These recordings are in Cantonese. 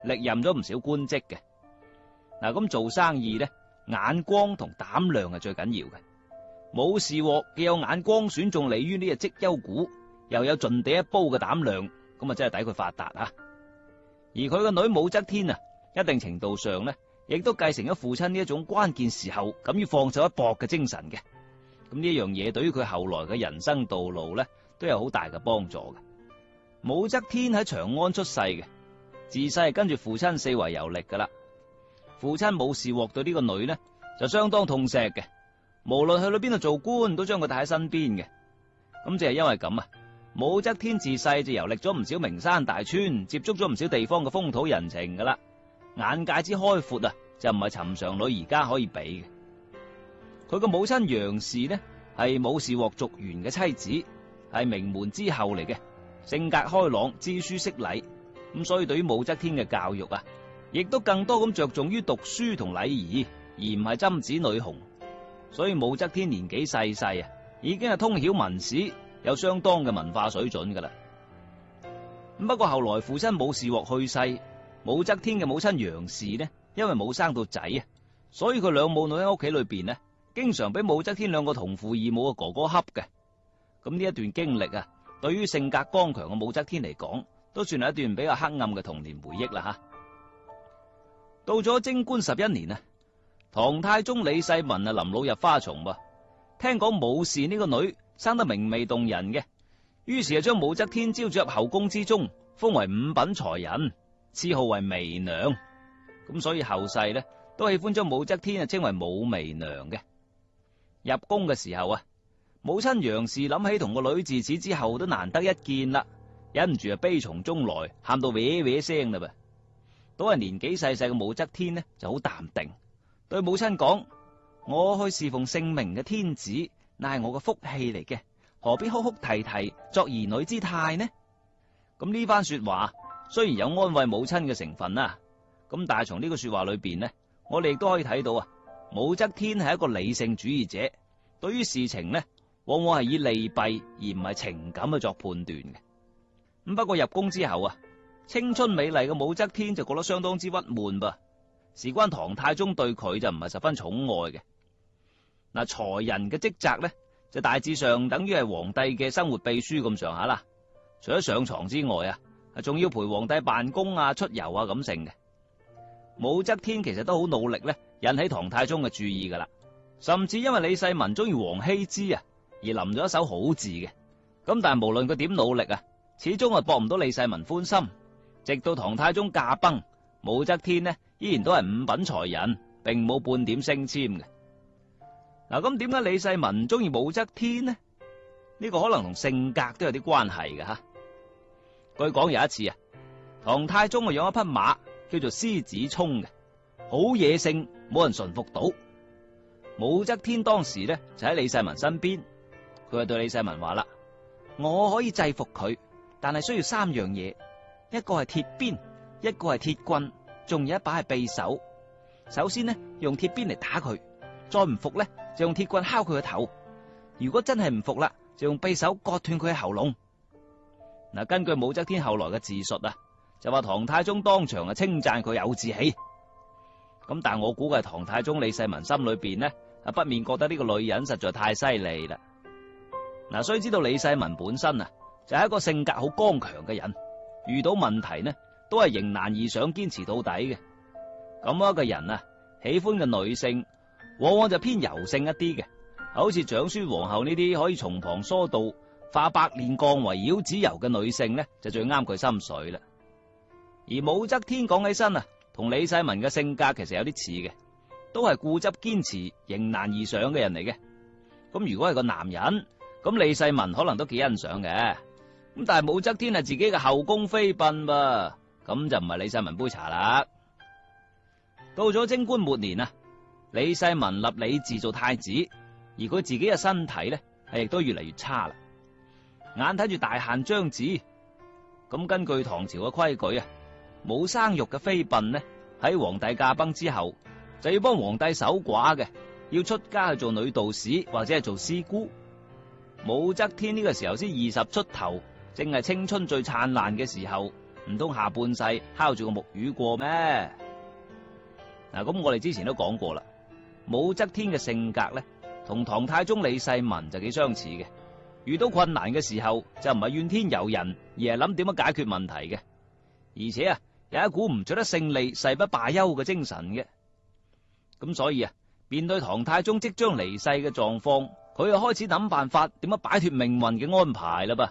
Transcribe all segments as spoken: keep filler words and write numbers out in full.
歷任咗唔少官職嘅。嗱，咁做生意咧，眼光同膽量係最緊要嘅。武士鑊既有眼光選中你於呢隻績優股，又有盡地一煲嘅膽量，咁啊真係抵佢發達啊！而佢個女武則天啊，一定程度上咧，亦都繼承咗父親呢一種關鍵時候敢於放手一搏嘅精神嘅。咁呢樣嘢對於佢後來嘅人生道路咧，都有好大嘅幫助嘅。武則天喺長安出世嘅，自細係跟住父親四圍遊歷噶啦。父親武士鑊對呢個女呢，就相當痛錫嘅，無論去到邊度做官，都將佢帶喺身邊嘅。咁就係因為咁啊，武則天自細就遊歷咗唔少名山大川，接觸咗唔少地方嘅風土人情噶啦，眼界之開闊啊，就唔係尋常女而家可以比嘅。佢個母親楊氏呢，係武士鑊續弦嘅妻子，係名門之後嚟嘅，性格開朗，知書識禮，咁所以對於武則天嘅教育啊，亦都更多咁着重於讀書同禮儀，而唔係針指女紅。所以武則天年紀細細啊，已經係通曉文史，有相當嘅文化水準噶啦。不過後來父親武士鑊去世，武則天嘅母親楊氏呢，因為冇生到仔啊，所以佢兩母女喺屋企裏邊呢，經常俾武則天兩個同父異母嘅哥哥恰嘅。咁呢一段經歷啊，對於性格剛強嘅武則天嚟講，都算係一段比較黑暗嘅童年回憶啦吓。到咗貞觀十一年啊，唐太宗李世民啊臨老入花叢噃，聽講武氏呢個女生得明媚動人嘅，於是就將武則天招咗入後宮之中，封為五品才人，賜號為媚娘。咁所以後世呢，都喜歡將武則天啊稱為武媚娘嘅。入宮嘅時候啊，母親楊氏諗起同個女自此之後都難得一見啦，忍唔住啊悲從中來，喊到嗟嗟聲啦噃。都係年紀細細嘅武則天呢就好淡定，對母親講：我去侍奉聖明嘅天子，乃係我嘅福氣嚟嘅，何必哭哭啼啼作兒女之態呢？咁呢番說話雖然有安慰母親嘅成分啦，咁但係從呢個說話裏邊呢，我哋亦都可以睇到啊，武則天係一個理性主義者，對於事情呢，往往係以利弊而唔係情感去作判斷嘅。咁不過入宮之後啊，青春美麗嘅武則天就覺得相當之鬱悶噃，事關唐太宗對佢就唔係十分寵愛嘅。嗱，才人嘅職責呢，就大致上等於係皇帝嘅生活秘書咁上下啦。除咗上床之外啊，仲要陪皇帝辦公啊、出遊啊咁成嘅。武則天其實都好努力咧，引起唐太宗嘅注意噶啦，甚至因為李世民中意王羲之啊，而臨咗一手好字嘅。咁但係無論佢點努力啊，始終係博唔到李世民歡心。直到唐太宗駕崩，武則天呢依然都係五品才人，並冇半點升遷嘅。嗱，咁點解李世民中意武則天呢？呢個可能同性格都有啲關係嘅吓。據講有一次啊，唐太宗啊養一匹馬叫做獅子衝嘅，好野性，冇人馴服到。武則天當時呢就喺李世民身邊，佢就對李世民話啦：我可以制服佢，但係需要三樣嘢。一個係鐵鞭，一個係鐵棍，仲有一把係匕首。首先呢，用鐵鞭嚟打佢，再唔服呢，就用鐵棍敲佢個頭。如果真係唔服啦，就用匕首割斷佢嘅喉嚨。嗱，根據武則天後來嘅自述啊，就話唐太宗當場啊稱讚佢有志氣。咁但係我估計唐太宗李世民心裏邊呢，啊不免覺得呢個女人實在太犀利啦。嗱，須知道李世民本身啊就係一個性格好剛強嘅人。遇到問題呢，都係迎難而上，堅持到底嘅。咁樣一個人啊，喜歡嘅女性往往就偏柔性一啲嘅，好似長孫皇后呢啲可以從旁疏導，化百煉鋼為繞子油嘅女性呢，就最啱佢心水啦。而武則天講起身啊，同李世民嘅性格其實有啲似嘅，都係固執堅持、迎難而上嘅人嚟嘅。咁如果係個男人，咁李世民可能都幾欣賞嘅。咁但係武則天係自己嘅後宮妃嬪噃，咁就唔係李世民杯茶啦。到咗貞觀末年啊，李世民立李治做太子，而佢自己嘅身體咧係亦都越嚟越差啦。眼睇住大限將至，咁根據唐朝嘅規矩啊，冇生育嘅妃嬪呢，喺皇帝駕崩之後，就要幫皇帝守寡嘅，要出家去做女道士或者係做師姑。武則天呢個時候先二十出頭，正係青春最燦爛嘅時候， 唔通下半世敲住個木魚過咩？嗱，咁我哋之前都講過啦，武則天嘅性格咧，同唐太宗李世民就幾相似嘅。遇到困難嘅時候，就唔係怨天尤人，而係諗點樣解決問題嘅。而且啊，有一股唔取得勝利誓不罷休嘅精神嘅。咁所以啊，面對唐太宗即將離世嘅狀況，佢又開始諗辦法點樣擺脫命運嘅安排啦噃。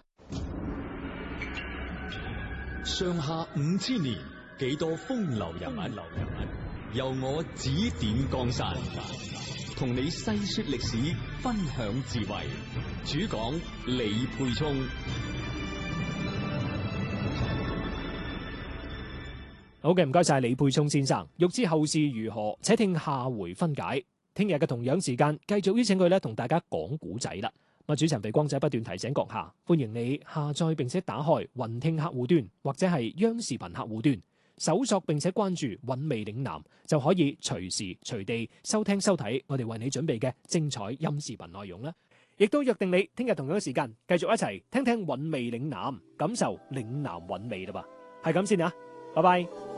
上下五千年，幾多風流人物，由我指點江山，同你細說歷史，分享智慧。主講李沛聰。 好嘅，唔該晒李沛聰先生。欲知後事如何，且聽下回分解。聽日嘅同樣時間，繼續邀請佢咧同大家講古仔啦。咁主持人肥光仔不斷提醒閣下，歡迎你下載並且打開雲聽客戶端或者係央視頻客戶端，搜索並且關注韻味嶺南，就可以隨時隨地收聽收睇我哋為你準備嘅精彩音視頻內容啦。亦都約定你聽日同樣時間繼續一齊聽聽韻味嶺南，感受嶺南韻味啦噃。係咁先啊，拜拜。